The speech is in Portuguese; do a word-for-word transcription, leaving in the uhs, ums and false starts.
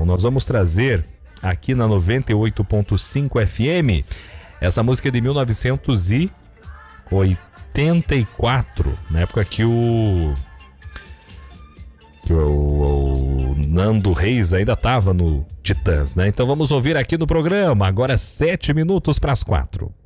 Então, nós vamos trazer aqui na noventa e oito ponto cinco F M essa música de mil novecentos e oitenta e quatro, na época que o que o, o Nando Reis ainda estava no Titãs, né? Então vamos ouvir aqui no programa, agora sete minutos para as quatro.